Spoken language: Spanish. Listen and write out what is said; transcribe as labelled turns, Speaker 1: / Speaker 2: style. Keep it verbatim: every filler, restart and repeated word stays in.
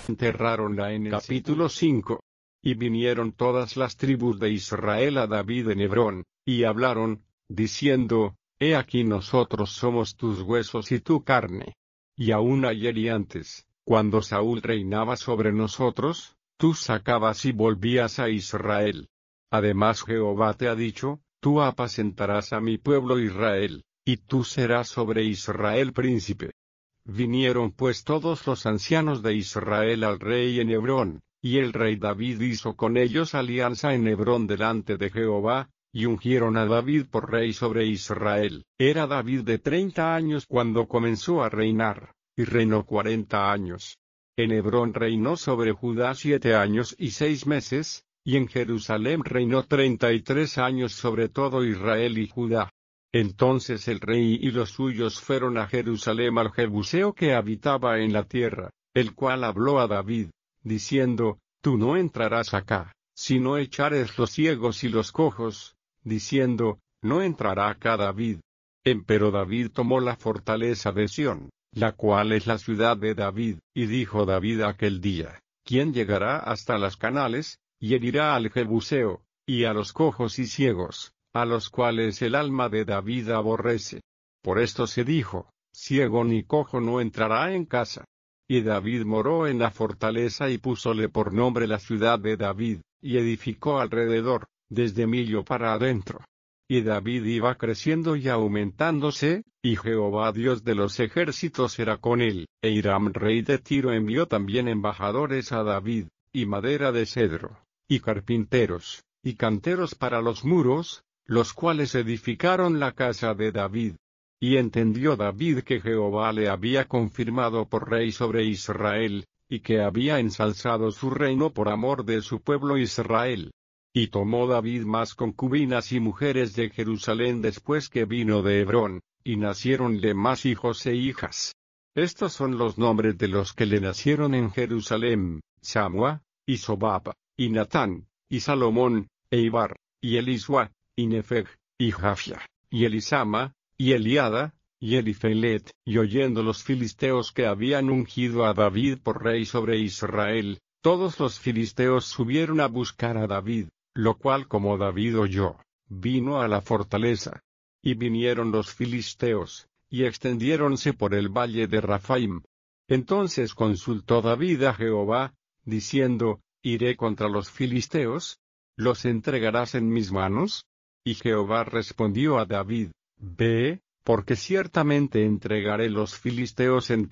Speaker 1: enterráronla en el capítulo cinco. Y vinieron todas las tribus de Israel a David en Hebrón, y hablaron, diciendo, He aquí nosotros somos tus huesos y tu carne. Y aún ayer y antes, cuando Saúl reinaba sobre nosotros, tú sacabas y volvías a Israel. Además Jehová te ha dicho, tú apacentarás a mi pueblo Israel, y tú serás sobre Israel príncipe. Vinieron pues todos los ancianos de Israel al rey en Hebrón, y el rey David hizo con ellos alianza en Hebrón delante de Jehová, y ungieron a David por rey sobre Israel. Era David de treinta años cuando comenzó a reinar, y reinó cuarenta años. En Hebrón reinó sobre Judá siete años y seis meses, y en Jerusalén reinó treinta y tres años sobre todo Israel y Judá. Entonces el rey y los suyos fueron a Jerusalén al Jebuseo que habitaba en la tierra, el cual habló a David, diciendo, Tú no entrarás acá, sino echares los ciegos y los cojos, diciendo, No entrará acá David. Empero David tomó la fortaleza de Sión, la cual es la ciudad de David, y dijo David aquel día, ¿Quién llegará hasta las canales, y herirá al Jebuseo, y a los cojos y ciegos, a los cuales el alma de David aborrece? Por esto se dijo, ciego ni cojo no entrará en casa. Y David moró en la fortaleza y púsole por nombre la ciudad de David, y edificó alrededor, desde Millo para adentro. Y David iba creciendo y aumentándose, y Jehová Dios de los ejércitos era con él. E Hiram rey de Tiro envió también embajadores a David, y madera de cedro, y carpinteros, y canteros para los muros, los cuales edificaron la casa de David. Y entendió David que Jehová le había confirmado por rey sobre Israel, y que había ensalzado su reino por amor de su pueblo Israel. Y tomó David más concubinas y mujeres de Jerusalén después que vino de Hebrón, y naciéronle más hijos e hijas. Estos son los nombres de los que le nacieron en Jerusalén: Samua, y Sobab, y Natán, y Salomón, e Ibar, y Elisua, y Nefeg, y Jafia, y Elisama, y Eliada, y Elifelet. Y oyendo los filisteos que habían ungido a David por rey sobre Israel, todos los filisteos subieron a buscar a David, lo cual como David oyó, vino a la fortaleza. Y vinieron los filisteos, y extendiéronse por el valle de Rafaim. Entonces consultó David a Jehová, diciendo, ¿Iré contra los filisteos? ¿Los entregarás en mis manos? Y Jehová respondió a David, Ve, porque ciertamente entregaré los filisteos en